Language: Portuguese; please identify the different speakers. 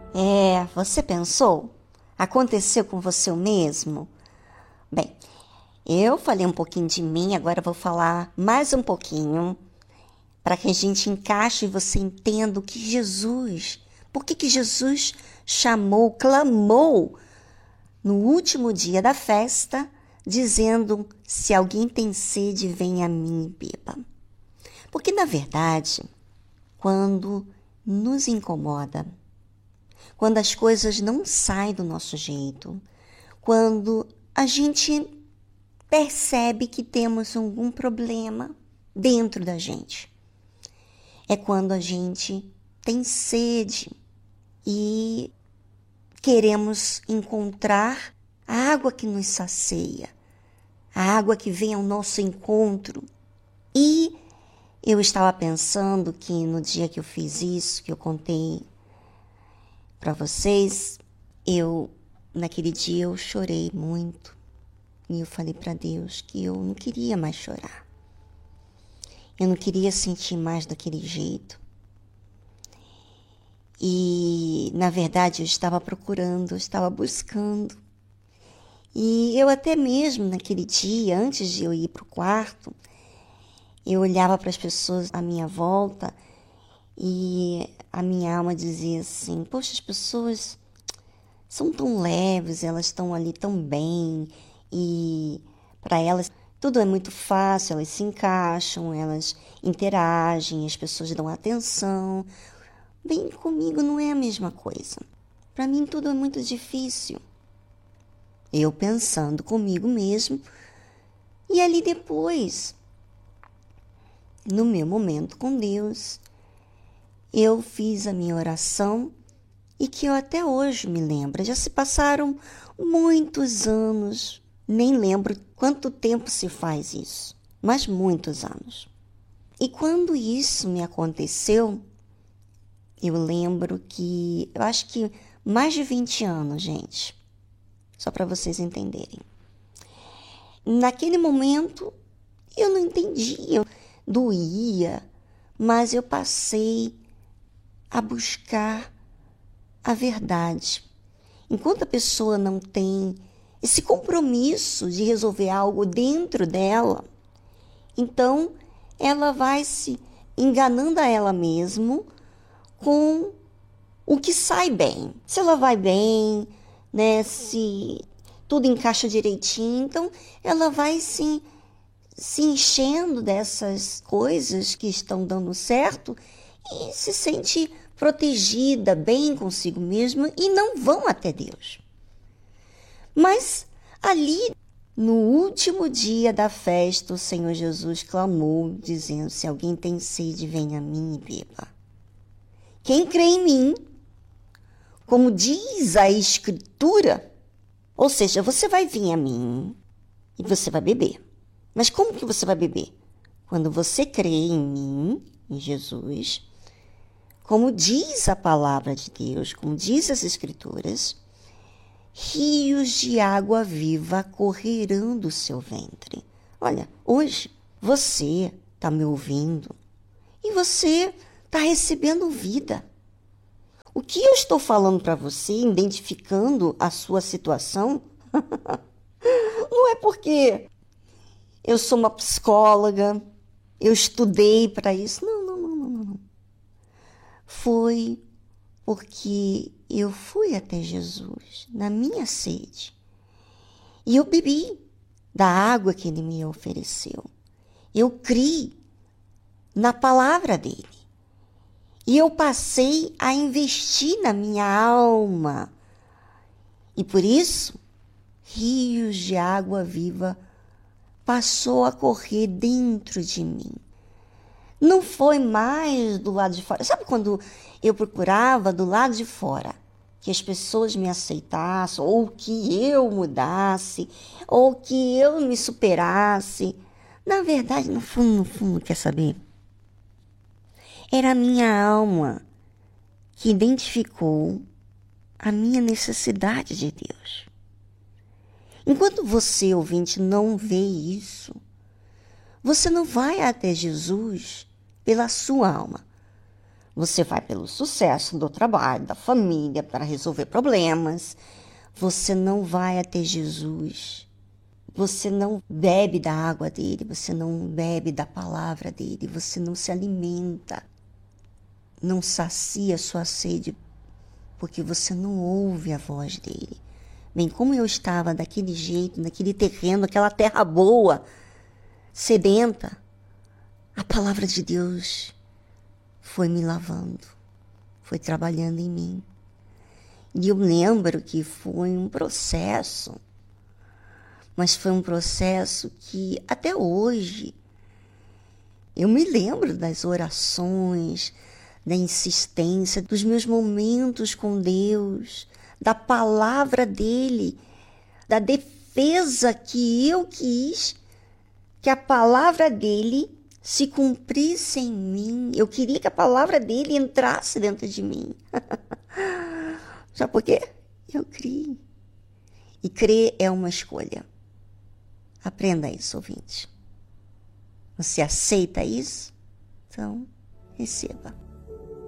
Speaker 1: Você pensou? Aconteceu com você o mesmo? Bem, eu falei um pouquinho de mim, agora eu vou falar mais um pouquinho para que a gente encaixe e você entenda o que Jesus, por que Jesus chamou, clamou no último dia da festa, dizendo: se alguém tem sede, venha a mim e beba. Porque, na verdade, quando nos incomoda, quando as coisas não saem do nosso jeito, quando a gente percebe que temos algum problema dentro da gente, é quando a gente tem sede e queremos encontrar a água que nos sacia, a água que vem ao nosso encontro. E eu estava pensando que no dia que eu fiz isso, que eu contei para vocês, naquele dia eu chorei muito. E eu falei para Deus que eu não queria mais chorar. Eu não queria sentir mais daquele jeito. E, na verdade, eu estava procurando, eu estava buscando. E eu até mesmo, naquele dia, antes de eu ir para o quarto, eu olhava para as pessoas à minha volta e a minha alma dizia assim: poxa, as pessoas são tão leves, elas estão ali tão bem e para elas tudo é muito fácil, elas se encaixam, elas interagem, as pessoas dão atenção. Bem, comigo não é a mesma coisa. Para mim tudo é muito difícil. Eu pensando comigo mesmo. E ali depois, no meu momento com Deus, eu fiz a minha oração e que eu até hoje me lembro. Já se passaram muitos anos, nem lembro quanto tempo se faz isso, mas muitos anos. E quando isso me aconteceu, eu lembro que, eu acho que mais de 20 anos, gente, só para vocês entenderem. Naquele momento, eu não entendia, doía, mas eu passei a buscar a verdade. Enquanto a pessoa não tem esse compromisso de resolver algo dentro dela, então ela vai se enganando a ela mesma com o que sai bem. Se ela vai bem, né, se tudo encaixa direitinho, então ela vai se enchendo dessas coisas que estão dando certo e se sente protegida, bem consigo mesma e não vão até Deus. Mas ali, no último dia da festa, o Senhor Jesus clamou, dizendo: se alguém tem sede, venha a mim e beba. Quem crê em mim, como diz a Escritura, ou seja, você vai vir a mim e você vai beber. Mas como que você vai beber? Quando você crê em mim, em Jesus, como diz a palavra de Deus, como diz as Escrituras, rios de água viva correrão do seu ventre. Olha, hoje você está me ouvindo e você está recebendo vida. O que eu estou falando para você, identificando a sua situação, não é porque eu sou uma psicóloga, eu estudei para isso. Não. Foi porque eu fui até Jesus na minha sede e eu bebi da água que ele me ofereceu. Eu criei na palavra dele. E eu passei a investir na minha alma. E por isso, rios de água viva passou a correr dentro de mim. Não foi mais do lado de fora. Sabe quando eu procurava do lado de fora que as pessoas me aceitassem, ou que eu mudasse, ou que eu me superasse? Na verdade, no fundo, quer saber? Era a minha alma que identificou a minha necessidade de Deus. Enquanto você, ouvinte, não vê isso, você não vai até Jesus pela sua alma. Você vai pelo sucesso do trabalho, da família, para resolver problemas. Você não vai até Jesus. Você não bebe da água dele, você não bebe da palavra dele, você não se alimenta, não sacia sua sede, porque você não ouve a voz dele. Bem, como eu estava daquele jeito, naquele terreno, aquela terra boa, sedenta, a palavra de Deus foi me lavando, foi trabalhando em mim. E eu lembro que foi um processo, mas foi um processo que até hoje eu me lembro das orações, da insistência, dos meus momentos com Deus, da palavra dele, da defesa que eu quis que a palavra dele se cumprisse em mim. Eu queria que a palavra dele entrasse dentro de mim. Sabe por quê? Eu criei. E crer é uma escolha. Aprenda isso, ouvinte. Você aceita isso? Então, receba.